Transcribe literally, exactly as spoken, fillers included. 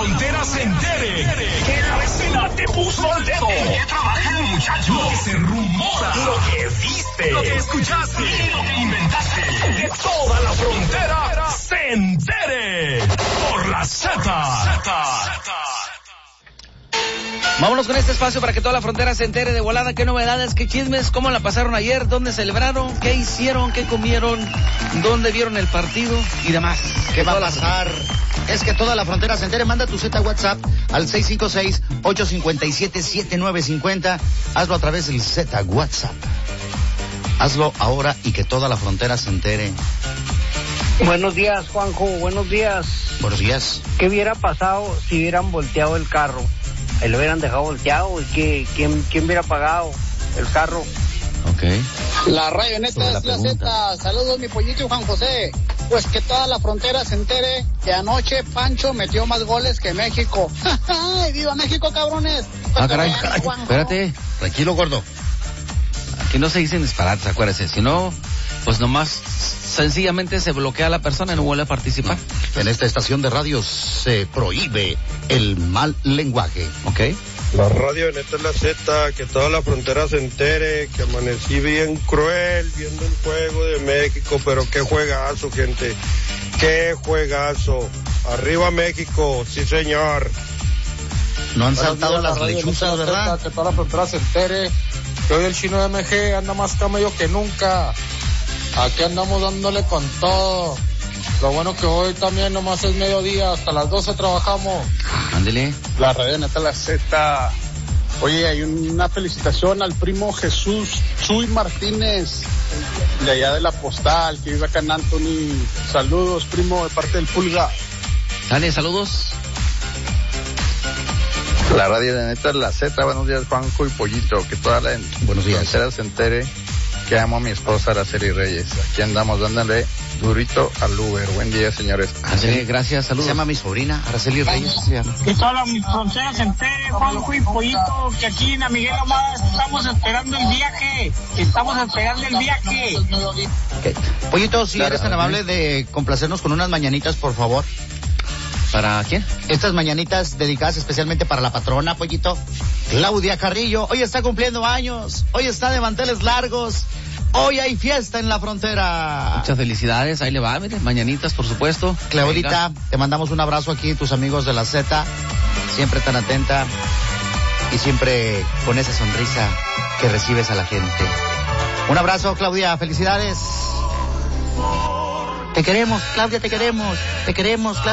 frontera se entere. Que la vecina te puso al dedo. ¿En qué trabaja el muchacho? Lo que se rumora. Lo que viste. Lo que escuchaste. Y lo que inventaste. Que toda la frontera se entere. Por la Z. Vámonos con este espacio para que toda la frontera se entere de volada. ¿Qué novedades, qué chismes? ¿Cómo la pasaron ayer? ¿Dónde celebraron? ¿Qué hicieron? ¿Qué comieron? ¿Dónde vieron el partido? Y demás. ¿Qué va a pasar? Es que toda la frontera se entere. Manda tu Z WhatsApp al seis cinco seis, ocho cinco siete, siete nueve cinco cero. Hazlo a través del Z WhatsApp. Hazlo ahora y que toda la frontera se entere. Buenos días, Juanjo. Buenos días. Buenos días. ¿Qué hubiera pasado si hubieran volteado el carro? Ahí lo hubieran dejado volteado y que, ¿quién, quién hubiera pagado el carro? Ok. La radio neta es la Z. Saludos, mi pollito Juan José. Pues que toda la frontera se entere que anoche Pancho metió más goles que México. ¡Ay, viva México, cabrones! Ah, caray, caray. Espérate. Tranquilo, gordo. Aquí no se dicen disparates, acuérdese. Si no, pues nomás sencillamente se bloquea a la persona y no vuelve a participar. En esta estación de radio se prohíbe el mal lenguaje. Ok. La radio neta es la Z, que toda la frontera se entere, que amanecí bien cruel viendo el juego de México, pero qué juegazo, gente, qué juegazo. Arriba México, sí señor. No han saltado las lechuzas, ¿verdad? Que toda la frontera se entere, que hoy el chino de M G anda más camello que nunca. Aquí andamos dándole con todo. Lo bueno que hoy también nomás es mediodía, hasta las doce trabajamos. Ándele. La radio neta la Z. Oye, hay una felicitación al primo Jesús Chuy Martínez, de allá de la Postal, que vive acá en Anthony. Saludos, primo, de parte del Pulga. Dale, saludos. La radio de neta es la Z. Buenos días, Juanjo y Pollito. Que toda la Buenos días. frontera se entere que amo a mi esposa Araceli Reyes. Aquí andamos dándole durito al Uber. Buen día, señores. Araceli, gracias, saludos. Se llama mi sobrina, Araceli Reyes. Se llama. Que toda la frontera se entere, Juanjo y Pollito, que aquí en Miguel Ahumada estamos esperando el viaje. Estamos esperando el viaje. Okay. Pollito, si Claro, eres tan amable de complacernos con unas mañanitas, por favor. ¿Para quién? Estas mañanitas dedicadas especialmente para la patrona, Pollito. Claudia Carrillo, hoy está cumpliendo años, hoy está de manteles largos, hoy hay fiesta en la frontera. Muchas felicidades, ahí le va, mire, mañanitas, por supuesto. Claudita, Venga. te mandamos un abrazo aquí, tus amigos de la Z, siempre tan atenta y siempre con esa sonrisa que recibes a la gente. Un abrazo, Claudia, felicidades. Te queremos, Claudia, te queremos, te queremos, Claudia.